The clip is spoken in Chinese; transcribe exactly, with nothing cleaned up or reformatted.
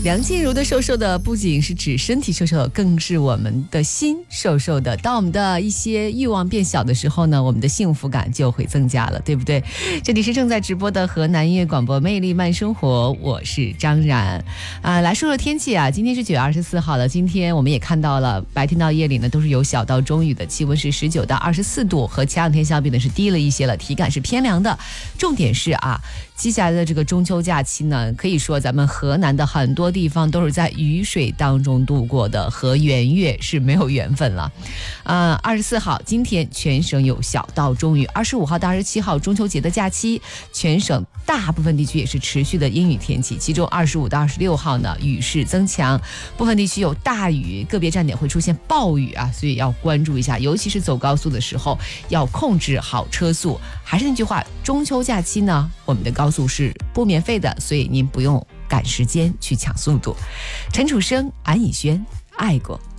梁静茹的瘦瘦的不仅是指身体瘦瘦的，更是我们的心瘦瘦的。当我们的一些欲望变小的时候呢，我们的幸福感就会增加了，对不对？这里是正在直播的河南音乐广播魅力慢生活，我是张然啊。来说说天气啊，今天是九月二十四号了，今天我们也看到了白天到夜里呢都是有小到中雨的，气温是十九到二十四度，和前两天相比呢是低了一些了，体感是偏凉的。重点是啊，接下来的这个中秋假期呢，可以说咱们河南的很多地方都是在雨水当中度过的，和圆月是没有缘分了。呃，二十四号今天全省有小到中雨，二十五号到二十七号中秋节的假期，全省大部分地区也是持续的阴雨天气，其中二十五到二十六号呢雨势增强，部分地区有大雨，个别站点会出现暴雨啊，所以要关注一下，尤其是走高速的时候要控制好车速。还是那句话，中秋假期呢，我们的高速是不免费的，所以您不用赶时间去抢速度。陈楚生、安以轩，爱过。